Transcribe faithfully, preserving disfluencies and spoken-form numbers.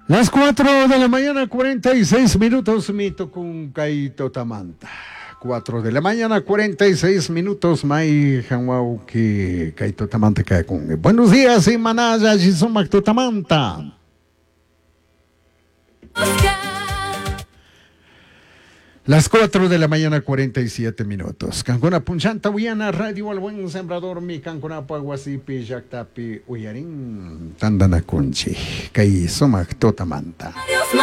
Las cuatro de la mañana, cuarenta y seis minutos, mito con Kaito Tamanta. Cuatro de la mañana, cuarenta y seis minutos, Mai Hanwauki Kaito Tamanta cae con. Buenos días, y Manaya, Jizumak Tamanta. Las cuatro de la mañana, cuarenta y siete minutos. Cancuna Punchanta, Uyana, Radio al Buen Sembrador, mi Cancuna Paguasipi, Jactapi, Uyarin, Tandana Conchi, Kai Somak Totamanta.